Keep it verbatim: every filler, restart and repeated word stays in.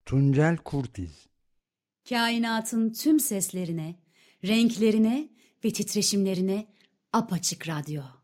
Tuncel Kurtiz. Kainatın tüm seslerine, renklerine ve titreşimlerine apaçık radyo.